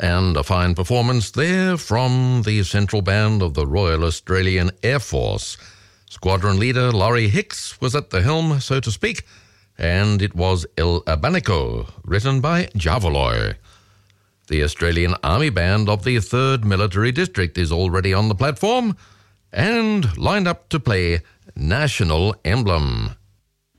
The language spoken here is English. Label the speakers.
Speaker 1: And a fine performance there from the Central Band of the Royal Australian Air Force. Squadron leader Laurie Hicks was at the helm, so to speak, and it was El Abanico, written by Javaloy. The Australian Army Band of the 3rd Military District is already on the platform and lined up to play National Emblem.